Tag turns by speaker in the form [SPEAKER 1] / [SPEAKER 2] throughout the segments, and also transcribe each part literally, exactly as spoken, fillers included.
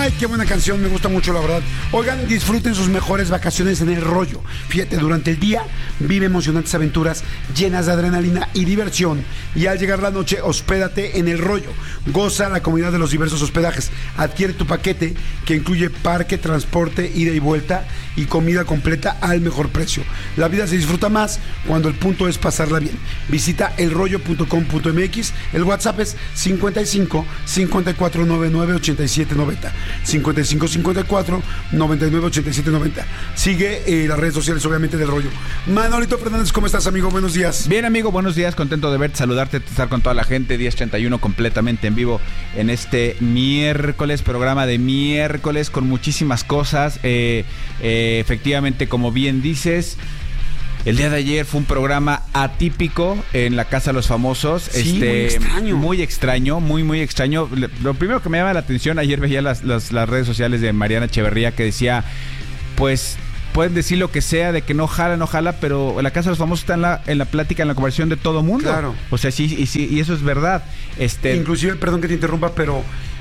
[SPEAKER 1] Ay, qué buena canción, me gusta mucho, la verdad. Oigan, disfruten sus mejores vacaciones en El Rollo. Fíjate, durante el día vive emocionantes aventuras llenas de adrenalina y diversión. Y al llegar la noche, hospédate en El Rollo. Goza la comodidad de los diversos hospedajes. Adquiere tu paquete que incluye parque, transporte, ida y vuelta y comida completa al mejor precio. La vida se disfruta más cuando el punto es pasarla bien. Visita elrollo punto com punto m x. El WhatsApp es cincuenta y cinco, cincuenta y cuatro, noventa y nueve, ochenta y siete noventa. cincuenta y cinco, cincuenta y cuatro, noventa y nueve, ochenta y siete noventa. Sigue eh, las redes sociales, obviamente, del Rollo. Manolito Fernández, ¿cómo estás, amigo? Buenos días.
[SPEAKER 2] Bien, amigo, buenos días. Contento de verte, saludarte, estar con toda la gente. diez treinta y uno completamente en vivo en este miércoles, programa de miércoles con muchísimas cosas. Eh, eh, efectivamente, como bien dices, el día de ayer fue un programa atípico en la Casa de los Famosos.
[SPEAKER 1] Sí,
[SPEAKER 2] este,
[SPEAKER 1] muy extraño.
[SPEAKER 2] Muy extraño, muy, muy extraño. Lo primero que me llama la atención, ayer veía las, las, las redes sociales de Mariana Echeverría que decía, pues, pueden decir lo que sea, de que no jala, no jala, pero la Casa de los Famosos está en la, en la plática, en la conversación de todo mundo.
[SPEAKER 1] Claro.
[SPEAKER 2] O sea, sí, y, sí, y eso es verdad. Este,
[SPEAKER 1] Inclusive, perdón que te interrumpa, pero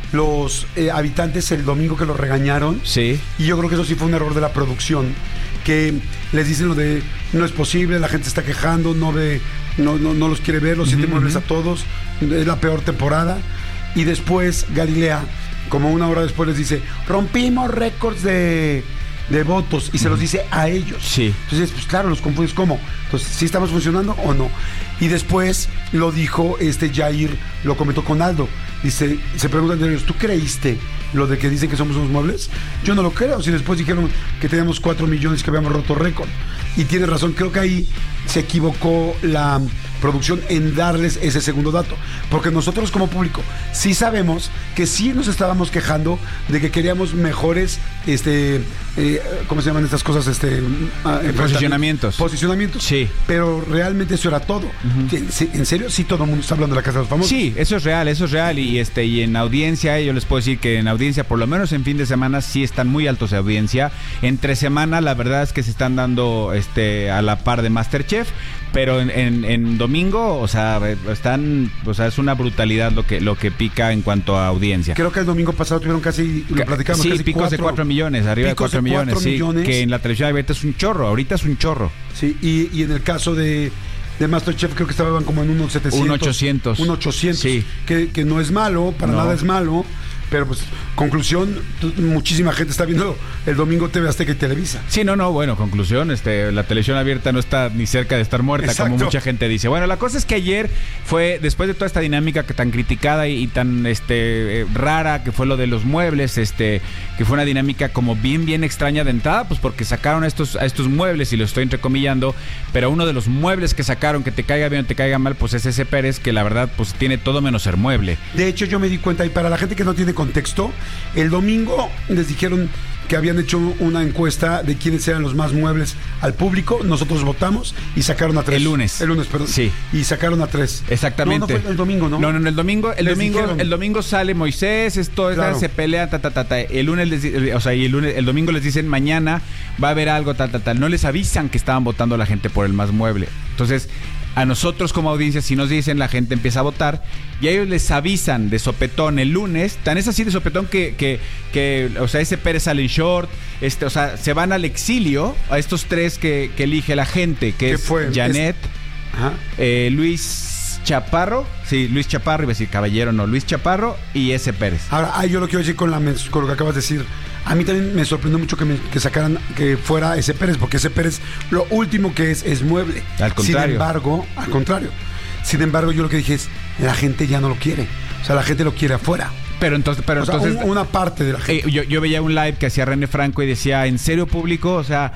[SPEAKER 1] los eh, habitantes el domingo que los regañaron,
[SPEAKER 2] sí.
[SPEAKER 1] Y yo creo que eso sí fue un error de la producción, que les dicen lo de no es posible, la gente se está quejando, no ve, no, no, no los quiere ver, los siete uh-huh, muebles uh-huh. a todos, es la peor temporada. Y después Galilea, como una hora después, les dice, rompimos récords de, de votos, y se los dice a ellos.
[SPEAKER 2] Sí.
[SPEAKER 1] Entonces, pues claro, los confundes, ¿cómo? Entonces, ¿sí estamos funcionando o no? Y después lo dijo este Jair, lo comentó con Aldo. Dice, se preguntan de ellos, ¿tú creíste lo de que dicen que somos unos muebles? Yo no lo creo. Si después dijeron que teníamos cuatro millones, que habíamos roto récord. Y tiene razón, creo que ahí se equivocó la producción en darles ese segundo dato. Porque nosotros como público sí sabemos que sí nos estábamos quejando de que queríamos mejores, este, eh, ¿cómo se llaman estas cosas? Este,
[SPEAKER 2] uh, posicionamientos.
[SPEAKER 1] Posicionamientos.
[SPEAKER 2] Sí.
[SPEAKER 1] Pero realmente eso era todo. Uh-huh. ¿En serio? Sí, todo el mundo está hablando de la Casa de los Famosos.
[SPEAKER 2] Sí, eso es real, eso es real. Y, este, y en audiencia, yo les puedo decir que en audiencia, por lo menos en fin de semana, sí están muy altos de audiencia. Entre semana, la verdad es que se están dando este, a la par de MasterChef. Pero en, en, en domingo, o sea, están, o sea, es una brutalidad lo que lo que pica en cuanto a audiencia.
[SPEAKER 1] Creo que el domingo pasado tuvieron casi, lo platicamos,
[SPEAKER 2] sí,
[SPEAKER 1] casi
[SPEAKER 2] picos
[SPEAKER 1] cuatro,
[SPEAKER 2] de cuatro millones, arriba de cuatro millones, sí, millones, que en la televisión abierta es un chorro, ahorita es un chorro.
[SPEAKER 1] Sí, y, y en el caso de, de MasterChef creo que estaban como en unos setecientos.
[SPEAKER 2] Un ochocientos.
[SPEAKER 1] Un ochocientos,
[SPEAKER 2] sí.
[SPEAKER 1] que, que no es malo, para no. nada es malo. Pero pues, conclusión, muchísima gente está viendo el domingo T V Azteca y Televisa.
[SPEAKER 2] Sí, no, no, bueno, conclusión, este, la televisión abierta no está ni cerca de estar muerta, exacto, como mucha gente dice. Bueno, la cosa es que ayer fue, después de toda esta dinámica que tan criticada y, y tan este eh, rara, que fue lo de los muebles, este, que fue una dinámica como bien, bien extraña de entrada, pues porque sacaron a estos, a estos muebles, y lo estoy entrecomillando, pero uno de los muebles que sacaron, que te caiga bien o te caiga mal, pues es ese Pérez, que la verdad, pues tiene todo menos ser mueble.
[SPEAKER 1] De hecho, yo me di cuenta, y para la gente que no tiene contexto, el domingo les dijeron que habían hecho una encuesta de quiénes eran los más muebles al público. Nosotros votamos y sacaron a tres.
[SPEAKER 2] El lunes.
[SPEAKER 1] El lunes, perdón.
[SPEAKER 2] Sí.
[SPEAKER 1] Y sacaron a tres.
[SPEAKER 2] Exactamente.
[SPEAKER 1] No, no fue el domingo, ¿no?
[SPEAKER 2] No, no, no el domingo, el
[SPEAKER 1] les
[SPEAKER 2] domingo,
[SPEAKER 1] dijeron.
[SPEAKER 2] el domingo sale Moisés, esto, claro, se pelea, ta, ta, ta, ta. El lunes, les, o sea, y el lunes, el domingo les dicen mañana va a haber algo, tal, tal, tal. No les avisan que estaban votando la gente por el más mueble. Entonces, a nosotros como audiencia, si nos dicen, la gente empieza a votar, y a ellos les avisan de sopetón el lunes. Tan es así de sopetón que, que, que o sea, ese Pérez sale en short, este, o sea, se van al exilio a estos tres que, que elige la gente, que
[SPEAKER 1] ¿Qué
[SPEAKER 2] es
[SPEAKER 1] fue?
[SPEAKER 2] Janet,
[SPEAKER 1] es...
[SPEAKER 2] eh, Luis Chaparro, sí, Luis Chaparro, iba a decir caballero, no, Luis Chaparro y ese Pérez.
[SPEAKER 1] Ahora, ah, yo lo quiero decir con, la, con lo que acabas de decir. A mí también me sorprendió mucho que, me, que sacaran, que fuera ese Pérez, porque ese Pérez lo último que es es mueble.
[SPEAKER 2] Al contrario.
[SPEAKER 1] Sin embargo, al contrario. Sin embargo, yo lo que dije es, la gente ya no lo quiere. O sea, la gente lo quiere afuera.
[SPEAKER 2] Pero entonces, pero
[SPEAKER 1] o sea,
[SPEAKER 2] entonces
[SPEAKER 1] un, una parte de la gente.
[SPEAKER 2] Eh, yo, yo veía un live que hacía René Franco y decía, ¿en serio, público? O sea,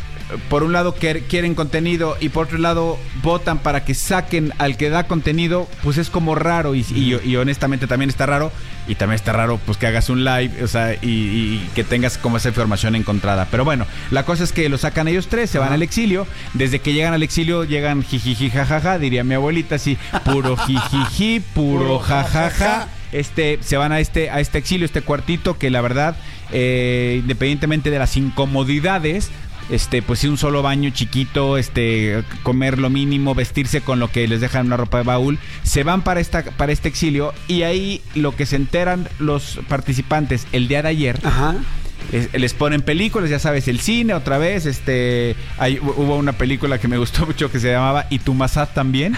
[SPEAKER 2] por un lado quieren contenido y por otro lado votan para que saquen al que da contenido, pues es como raro y, y, y honestamente también está raro, y también está raro pues que hagas un live, o sea, y, y que tengas como esa información encontrada. Pero bueno, la cosa es que lo sacan ellos tres, se van, uh-huh, al exilio. Desde que llegan al exilio llegan jijiji jajaja, diría mi abuelita, así, puro jijiji, puro jajaja. Este, se van a este, a este exilio, este cuartito que la verdad, eh, independientemente de las incomodidades, este, pues sí, un solo baño chiquito, este, comer lo mínimo, vestirse con lo que les dejan una ropa de baúl. Se van para esta, para este exilio y ahí lo que se enteran los participantes el día de ayer.
[SPEAKER 1] Ajá.
[SPEAKER 2] Es, les ponen películas, ya sabes, el cine otra vez, este, hay, hubo una película que me gustó mucho que se llamaba Y tu Massad también.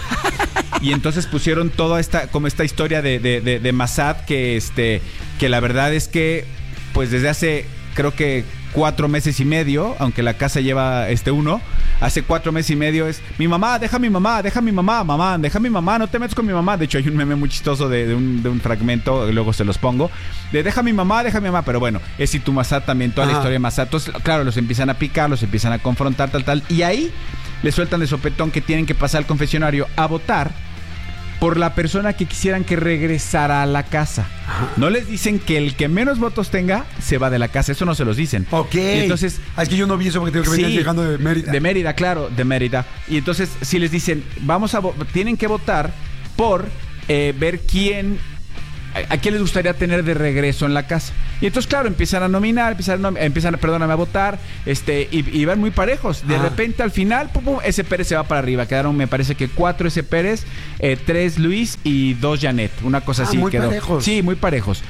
[SPEAKER 2] Y entonces pusieron toda esta, como esta historia de, de, de, de Massad, que este, que la verdad es que, pues desde hace, creo que cuatro meses y medio, aunque la casa lleva este uno, hace cuatro meses y medio es mi mamá, deja a mi mamá, deja a mi mamá, mamá, deja a mi mamá, no te metas con mi mamá. De hecho hay un meme muy chistoso de, de, un, de un fragmento, luego se los pongo, de deja a mi mamá, deja a mi mamá, pero bueno, es Y tu Massad también, toda Ajá. la historia de Massad. Entonces, claro, los empiezan a picar, los empiezan a confrontar, tal, tal, y ahí les sueltan de sopetón que tienen que pasar al confesionario a votar por la persona que quisieran que regresara a la casa. Ajá. No les dicen que el que menos votos tenga se va de la casa. Eso no se los dicen.
[SPEAKER 1] Ok.
[SPEAKER 2] Y entonces,
[SPEAKER 1] ah, es que yo no vi eso porque tengo que venir sí, llegando de Mérida.
[SPEAKER 2] De Mérida, claro, de Mérida. Y entonces, si les dicen, vamos a tienen que votar por eh, ver quién, a, a quién les gustaría tener de regreso en la casa. Y entonces, claro, empiezan a nominar, empiezan, a, empiezan perdóname, a votar, este, y, y van muy parejos. De ah. repente, al final, pum, pum, ese Pérez se va para arriba. Quedaron, me parece que cuatro ese Pérez, eh, tres Luis y dos Janet. Una cosa ah, así
[SPEAKER 1] muy
[SPEAKER 2] quedó.
[SPEAKER 1] parejos.
[SPEAKER 2] Sí, muy parejos.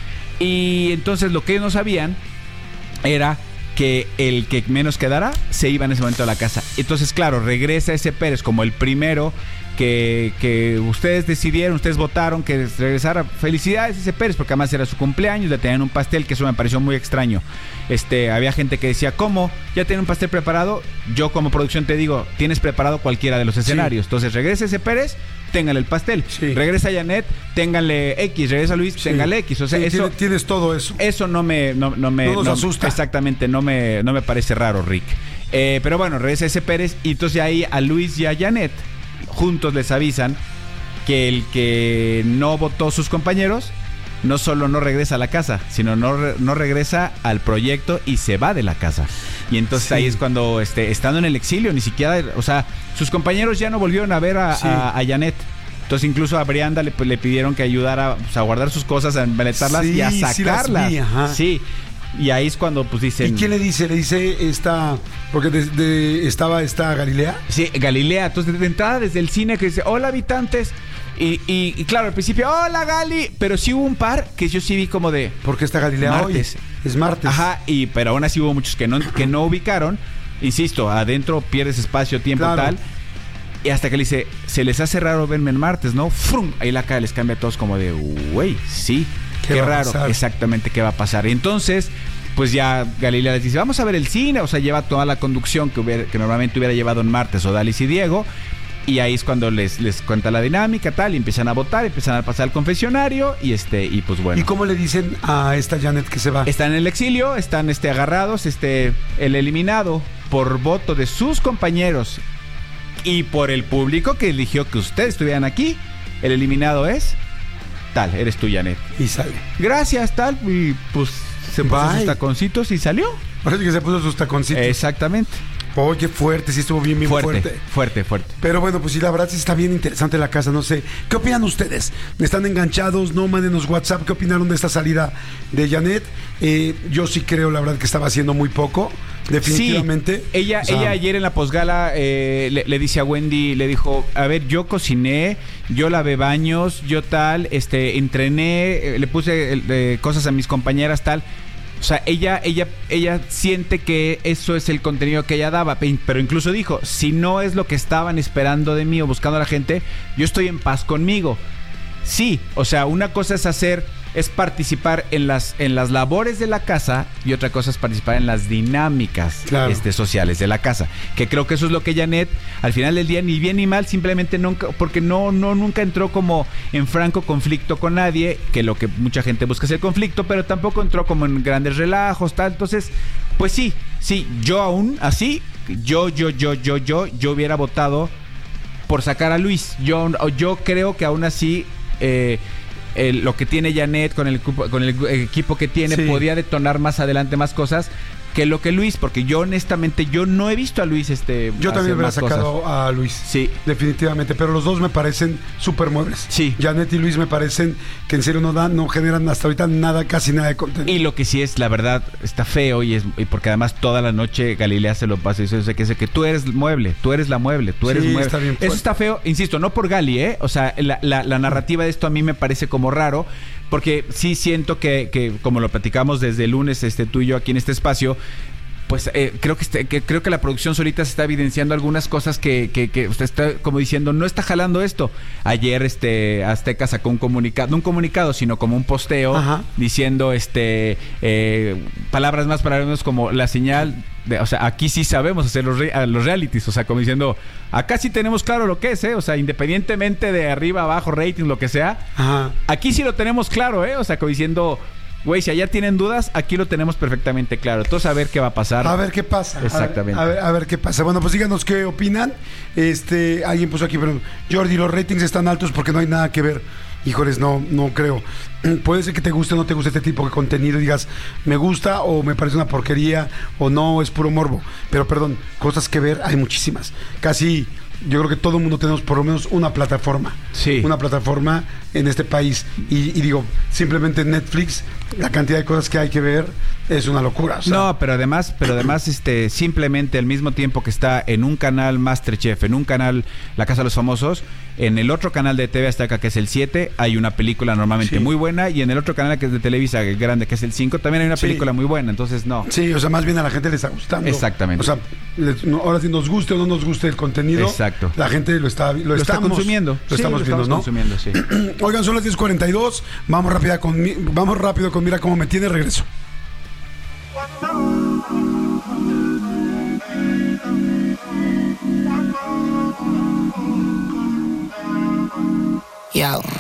[SPEAKER 2] Y entonces, lo que ellos no sabían era que el que menos quedara se iba en ese momento a la casa. Entonces, claro, regresa ese Pérez como el primero que, que ustedes decidieron, ustedes votaron que regresara. Felicidades ese Pérez, porque además era su cumpleaños, le tenían un pastel, que eso me pareció muy extraño. Este, había gente que decía, ¿cómo? ¿Ya tienen un pastel preparado? Yo como producción te digo, tienes preparado cualquiera de los escenarios. Sí. Entonces regresa ese Pérez, téngale el pastel. Sí. Regresa Janet, ténganle X. Regresa Luis, sí. téngale X. O sea, sí, eso,
[SPEAKER 1] tienes, tienes todo eso.
[SPEAKER 2] Eso no me, no, no me,
[SPEAKER 1] no nos
[SPEAKER 2] no,
[SPEAKER 1] asusta.
[SPEAKER 2] Exactamente, no me, no me parece raro, Rick. Eh, pero bueno, regresa ese Pérez y entonces ahí a Luis y a Janet juntos les avisan que el que no votó sus compañeros no solo no regresa a la casa, sino no, re, no regresa al proyecto y se va de la casa. Y entonces sí. ahí es cuando, este, estando en el exilio, ni siquiera, o sea, sus compañeros ya no volvieron a ver a, sí. a, a Janet. Entonces incluso a Brianda le, le pidieron que ayudara, pues, a guardar sus cosas, a embeletarlas sí, y a sacarlas. Sí, las vi, sí. Y ahí es cuando pues dicen...
[SPEAKER 1] ¿Y quién le dice? Le dice esta... Porque de, de, estaba esta Galilea.
[SPEAKER 2] Sí, Galilea. Entonces de entrada desde el cine que dice, hola habitantes. Y, y, y claro, al principio, hola Gali. Pero sí hubo un par que yo sí vi como de...
[SPEAKER 1] ¿Por qué está Galilea
[SPEAKER 2] martes.
[SPEAKER 1] hoy? Es martes.
[SPEAKER 2] Ajá, y, pero aún así hubo muchos que no, que no ubicaron. Insisto, adentro pierdes espacio, tiempo, claro. tal. Y hasta que le dice, se les hace raro verme el martes, ¿no? ¡Frum! Ahí la cara les cambia a todos como de, güey, sí. Qué, qué raro, exactamente qué va a pasar. Y entonces, pues ya Galilea les dice, vamos a ver el cine. O sea, lleva toda la conducción que, hubiera, que normalmente hubiera llevado en martes Odalis y Diego. Y ahí es cuando les, les cuenta la dinámica, tal, y empiezan a votar, empiezan a pasar al confesionario, y este, y pues bueno.
[SPEAKER 1] ¿Y cómo le dicen a esta Janet que se va?
[SPEAKER 2] Están en el exilio, están este, agarrados, este, el eliminado por voto de sus compañeros y por el público que eligió que ustedes estuvieran aquí. El eliminado es tal, eres tú, Janet.
[SPEAKER 1] Y sale.
[SPEAKER 2] Gracias, tal, y pues se puso
[SPEAKER 1] Bye.
[SPEAKER 2] sus taconcitos y salió.
[SPEAKER 1] Parece que se puso sus taconcitos.
[SPEAKER 2] Exactamente.
[SPEAKER 1] Oye, fuerte, sí estuvo bien, bien
[SPEAKER 2] fuerte.
[SPEAKER 1] Fuerte,
[SPEAKER 2] fuerte, fuerte.
[SPEAKER 1] Pero bueno, pues sí, la verdad sí está bien interesante la casa, no sé. ¿Qué opinan ustedes? ¿Están enganchados? No, mándenos WhatsApp. ¿Qué opinaron de esta salida de Janet? Eh, yo sí creo, la verdad, que estaba haciendo muy poco, definitivamente.
[SPEAKER 2] Sí, ella, o sea, ella ayer en la posgala eh, le, le dice a Wendy, le dijo, a ver, yo cociné, yo lavé baños, yo tal, este, entrené, eh, le puse eh, cosas a mis compañeras, tal. O sea, ella, ella, ella siente que eso es el contenido que ella daba, pero incluso dijo, si no es lo que estaban esperando de mí o buscando a la gente, yo estoy en paz conmigo. Sí, o sea, una cosa es hacer, es participar en las, en las labores de la casa y otra cosa es participar en las dinámicas claro. este, sociales de la casa. Que creo que eso es lo que Janet, al final del día, ni bien ni mal, simplemente nunca, porque no, no, nunca entró como en franco conflicto con nadie, que lo que mucha gente busca es el conflicto, pero tampoco entró como en grandes relajos, tal. Entonces, pues sí, sí, yo aún así, yo, yo, yo, yo, yo, yo hubiera votado por sacar a Luis. Yo, yo creo que aún así... Eh, El, lo que tiene Janet con el, con el equipo que tiene sí. podía detonar más adelante más cosas, que lo que Luis, porque yo honestamente yo no he visto a Luis este
[SPEAKER 1] yo también hubiera sacado
[SPEAKER 2] cosas.
[SPEAKER 1] a Luis,
[SPEAKER 2] sí,
[SPEAKER 1] definitivamente, pero los dos me parecen súper muebles.
[SPEAKER 2] Sí,
[SPEAKER 1] Janet y Luis me parecen que en serio no dan, no generan hasta ahorita nada, casi nada de contenido.
[SPEAKER 2] Y lo que sí es, la verdad, está feo y es y porque además toda la noche Galilea se lo pasa y dice que, que tú eres mueble, tú eres la mueble, tú eres
[SPEAKER 1] sí,
[SPEAKER 2] mueble.
[SPEAKER 1] Está bien
[SPEAKER 2] Eso está feo, insisto, no por Gali, ¿eh? O sea, la, la, la narrativa de esto a mí me parece como raro, porque sí siento que, que como lo platicamos desde el lunes este, tú y yo aquí en este espacio, pues eh, creo que, este, que creo que la producción solita se está evidenciando algunas cosas que, que, que usted está como diciendo, no está jalando esto. Ayer este Azteca sacó un comunicado, no un comunicado, sino como un posteo. Ajá. Diciendo este eh, palabras más, palabras menos, como la señal de, o sea, aquí sí sabemos hacer los, re, los realities, o sea, como diciendo, acá sí tenemos claro lo que es, ¿eh? O sea, independientemente de arriba, abajo, rating, lo que sea, ajá, aquí sí lo tenemos claro, ¿eh? O sea, como diciendo, güey, si allá tienen dudas, aquí lo tenemos perfectamente claro. Entonces, a ver qué va a pasar.
[SPEAKER 1] A ver qué pasa.
[SPEAKER 2] Exactamente.
[SPEAKER 1] A ver, a ver, a ver qué pasa. Bueno, pues díganos qué opinan. Este, alguien puso aquí, pero Jordi, los ratings están altos porque no hay nada que ver. Híjoles, no, no creo. Puede ser que te guste o no te guste este tipo de contenido y digas, me gusta o me parece una porquería o no, es puro morbo. Pero perdón, cosas que ver hay muchísimas. Casi, yo creo que todo el mundo tenemos por lo menos una plataforma.
[SPEAKER 2] Sí.
[SPEAKER 1] Una plataforma en este país. Y, y digo, simplemente Netflix, la cantidad de cosas que hay que ver es una locura. O sea.
[SPEAKER 2] No, pero además, pero además, este, simplemente al mismo tiempo que está en un canal MasterChef, en un canal La Casa de los Famosos, en el otro canal de T V Azteca, que es el siete, hay una película normalmente sí. muy buena, y en el otro canal que es de Televisa, el grande, que es el cinco, también hay una película sí. muy buena, entonces no.
[SPEAKER 1] Sí, o sea, más bien a la gente le está gustando.
[SPEAKER 2] Exactamente.
[SPEAKER 1] O sea, les, no, ahora si nos guste o no nos guste el contenido,
[SPEAKER 2] exacto,
[SPEAKER 1] la gente lo está lo,
[SPEAKER 2] lo
[SPEAKER 1] estamos,
[SPEAKER 2] está consumiendo.
[SPEAKER 1] Lo
[SPEAKER 2] sí,
[SPEAKER 1] estamos
[SPEAKER 2] lo
[SPEAKER 1] viendo,
[SPEAKER 2] estamos
[SPEAKER 1] ¿no?
[SPEAKER 2] consumiendo, sí.
[SPEAKER 1] Oigan, son las diez cuarenta y dos, vamos rápido con vamos rápido con Mira Cómo Me Tiene, regreso.
[SPEAKER 3] Yo.